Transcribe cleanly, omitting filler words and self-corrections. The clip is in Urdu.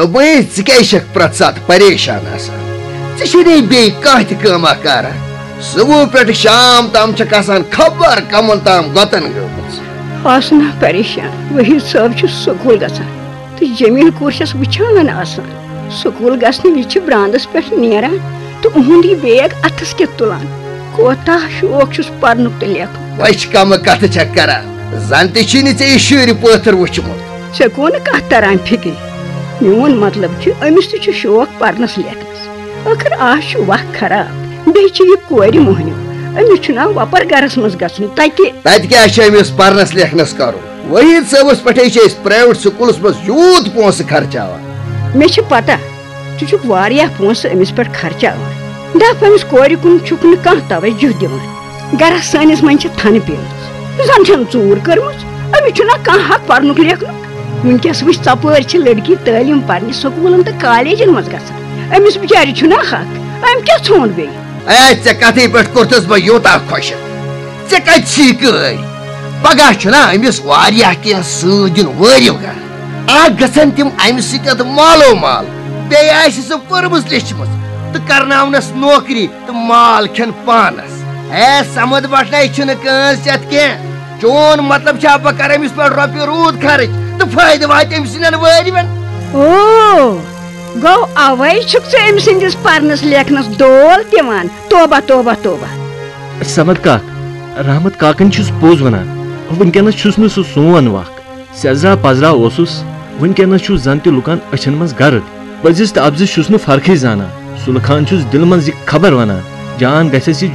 دوٚپمَے ژٕ کیٛازِ چھَکھ پرٛٮ۪تھ ساتہٕ پریشان آسان ژےٚ چھے نہٕ بیٚیہِ کانٛہہ تہِ کٲمہ کارا صُبح پٮ۪ٹھٕ شام تام چھَکھ آسان خبر کمن تام گۄتن گٔمٕژ آسنا پریشان وحید صٲب چھُ سکوٗل گژھان تہٕ جمیٖل کوٗر چھَس وٕچھان آسان سکوٗل گژھنہٕ وِزِ چھِ برٛانٛدَس پٮ۪ٹھ نیران تہٕ اُہُنٛد یہِ بیگ اَتھَس کٮ۪تھ تُلان کوتاہ شوق چھُس پرنُک تہٕ لیکھنُک وۄنۍ کمہٕ کتھٕ چھکھ کران زن تہِ چھُے نہٕ ژےٚ یہِ شُرۍ پٲتھر وٕچھمُت ژےٚ گوٚو نہٕ کانٛہہ تران فِکرِ میون مطلب چھُ أمِس تہِ چھُ شوق پرنس لیکھنس ٲخر آز چھُ وق خراب بیٚیہِ چھِ یہِ کورِ موہنیو أمِس چھُ نا وۄپر گرس منٛز گژھُن تتہِ کیٛاہ چھُ أمِس پرنس لیکھنس کرُن وحید صٲبس پٮ۪ٹھے چھِ أسۍ پرایویٹ سکوٗلس منٛز یوٗت پونٛسہٕ خرچاوان مےٚ چھِ پتہ ژٕ چھُکھ واریاہ پونٛسہٕ أمِس پٮ۪ٹھ خرچاوان دپ أمِس کورِ کُن چھُکھ نہٕ کانٛہہ توجہ دِوان گرس سٲنِس منٛز چھِ تھنہٕ پیمٕژ زن چھَنہٕ ژوٗر کٔرمٕژ أمِس چھُنہ کانٛہہ حق پرنُک لیکھنُک وٕنکیٚس وٕچھ ژۄپٲرۍ چھِ لڑکی تعلیٖم پرنہِ سکوٗلن تہٕ کالیجن منٛز گژھان أمِس بِچارِ چھُنہ حق أمۍ کیٛاہ ژھونٛڈ بیٚیہِ ژےٚ کتھٕے پٮ۪ٹھ کوٚرتھس بہٕ یوٗتاہ خۄش ژےٚ کتہِ چھی کٲرۍ پگاہ چھُنہ أمِس واریاہ کینٛہہ سۭتۍ دیُن وٲرِو گرٕ اکھ گژھن تِم امہِ سۭتۍ مالو مال بیٚیہِ آسہِ سُہ پٔرمٕژ لیچھمٕژ تہٕ کرناونس نوکری تہٕ مال کھٮ۪ن پانس سمد بٹھنے چھُنہٕ کٲنٛسہِ یتھ کینٛہہ چون مطلب چھا بہٕ کرٕ أمِس پٮ۪ٹھ رۄپیہِ روٗد خرٕچ تہٕ فٲیدٕ واتہِ أمۍ سٕنٛدٮ۪ن وٲرۍوٮ۪ن او گوٚو اوے چھُکھ ژٕ أمۍ سٕنٛدِس پرنس لیکھنس دول دِوان توبہ توبہ توبہ سمد کاک رحمت کاکن چھُس پوٚز ونان ونکیٚنس چھُس نہٕ سُہ سون وق سیزرا پزرا اوسُس ونکیٚنس چھُ زن تہِ لُکن أچھن منٛز گرد پٔزِس تہٕ افزِس چھُس نہٕ فرقٕے زانان سُلہٕ خان چھُس دلہٕ منٛز یہِ خبر ونان جان گژھٮ۪س یہِ